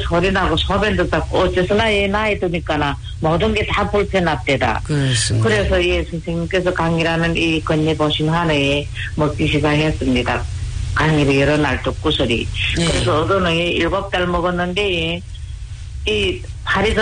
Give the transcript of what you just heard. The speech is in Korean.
소리 나고 소변도 닦고 어째서 나이 드니까나 모든 게 다 불편합니다. 그렇습니다. 그래서 예 선생님께서 강의라는 이 건네 보신 한해에 먹기 시작했습니다. 강의를 여러 날 듣고서리. 네. 그래서 어느 날 7달 먹었는데 이 발이